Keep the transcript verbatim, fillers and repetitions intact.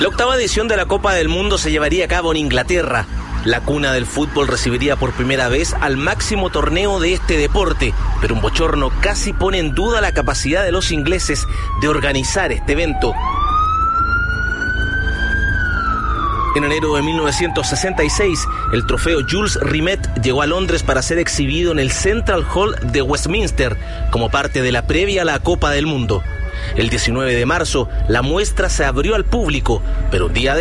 La octava edición de la Copa del Mundo se llevaría a cabo en Inglaterra. La cuna del fútbol recibiría por primera vez al máximo torneo de este deporte, pero un bochorno casi pone en duda la capacidad de los ingleses de organizar este evento. En enero de mil novecientos sesenta y seis, el trofeo Jules Rimet llegó a Londres para ser exhibido en el Central Hall de Westminster como parte de la previa a la Copa del Mundo. El diecinueve de marzo, la muestra se abrió al público, pero un día de